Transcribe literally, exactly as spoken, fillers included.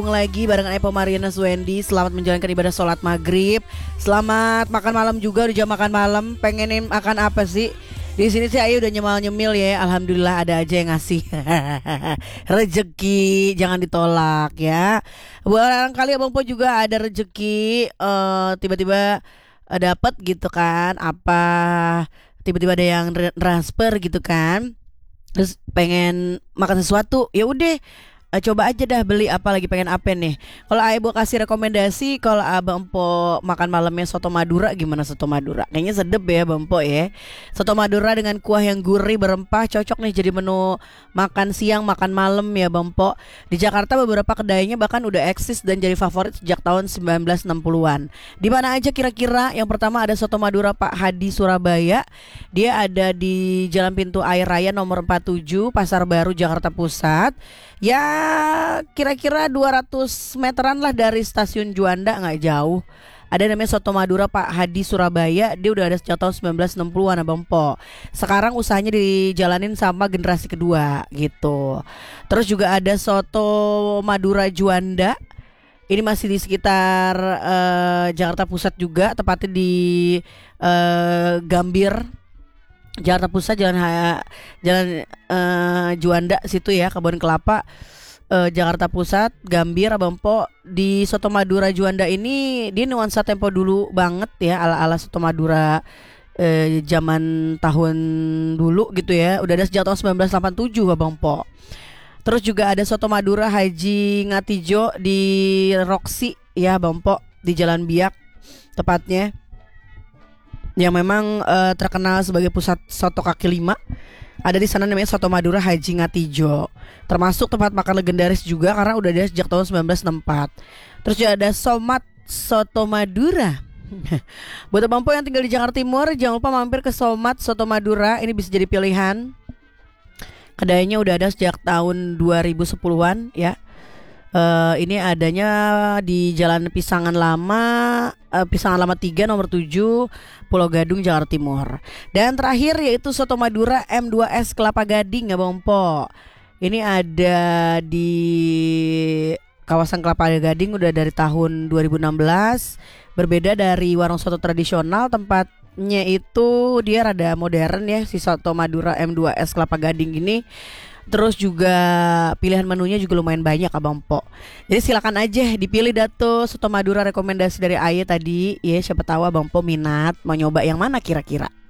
Lagi barengan Epo Mariana Wendy. Selamat menjalankan ibadah sholat maghrib. Selamat makan malam juga. Udah jam makan malam. Pengenin makan apa sih? Di sini sih Ayu udah nyemil nyemil ya. Alhamdulillah ada aja yang ngasih. Rezeki jangan ditolak ya. Barangkali Abang Po juga ada rezeki uh, tiba-tiba uh, dapat gitu kan. Apa tiba-tiba ada yang transfer gitu kan. Terus pengen makan sesuatu, ya udah Uh, coba aja dah beli apa lagi pengen apa nih. Kalau Ayah mau kasih rekomendasi, kalau Abang Po makan malamnya soto Madura, gimana soto Madura? Kayaknya sedep ya Bang Po ya. Soto Madura dengan kuah yang gurih berempah cocok nih jadi menu makan siang makan malam ya Bang Po. Di Jakarta beberapa kedainya bahkan udah eksis dan jadi favorit sejak tahun sembilan belas enam puluhan. Di mana aja kira-kira? Yang pertama ada soto Madura Pak Hadi Surabaya. Dia ada di Jalan Pintu Air Raya nomor empat puluh tujuh Pasar Baru Jakarta Pusat. Ya kira-kira dua ratus meteran lah dari stasiun Juanda, nggak jauh. Ada namanya Soto Madura Pak Hadi Surabaya. Dia udah ada sejak tahun sembilan belas enam puluhan Abang Po. Sekarang usahanya dijalanin sama generasi kedua gitu. Terus juga ada Soto Madura Juanda. Ini masih di sekitar uh, Jakarta Pusat juga, tepatnya di uh, Gambir Jakarta Pusat, Jalan Jalan uh, Juanda situ ya, Kebun Kelapa, uh, Jakarta Pusat, Gambir Abang Po. Di Soto Madura Juanda ini dia nuansa tempo dulu banget ya, ala-ala Soto Madura uh, zaman tahun dulu gitu ya. Udah ada sejak tahun sembilan belas delapan puluh tujuh Abang Po. Terus juga ada Soto Madura Haji Ngatijo di Roxy ya Bang Po, di Jalan Biak tepatnya, yang memang uh, terkenal sebagai pusat soto kaki lima. Ada di sana namanya Soto Madura Haji Ngatijo. Termasuk tempat makan legendaris juga karena udah ada sejak tahun sembilan belas enam puluh empat. Terus juga ada Somat Soto Madura. Buat Bang Po yang tinggal di Jakarta Timur, jangan lupa mampir ke Somat Soto Madura. Ini bisa jadi pilihan. Kedainya udah ada sejak tahun dua ribu sepuluhan ya. Uh, ini adanya di Jalan Pisangan Lama, uh, Pisangan Lama tiga nomor tujuh, Pulau Gadung, Jakarta Timur. Dan terakhir yaitu Soto Madura M dua S Kelapa Gading ya Bang Po. Ini ada di kawasan Kelapa Gading udah dari tahun dua ribu enam belas. Berbeda dari warung soto tradisional, tempatnya itu dia rada modern ya, si Soto Madura M dua S Kelapa Gading ini. Terus juga pilihan menunya juga lumayan banyak Abang Po. Jadi silakan aja dipilih Dato Soto Madura rekomendasi dari Aye tadi ya. Siapa tahu Abang Po minat mau nyoba yang mana kira-kira.